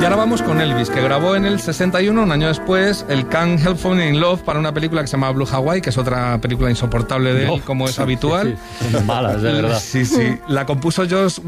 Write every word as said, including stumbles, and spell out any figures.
ahora vamos con Elvis, que grabó en el sesenta y uno, un año después, el Can't Help Falling in Love para una película que se llama Blue Hawaii, que es otra película insoportable de él, como es sí, habitual. Sí, sí. Son malas, de verdad. Sí, sí. La compuso Josh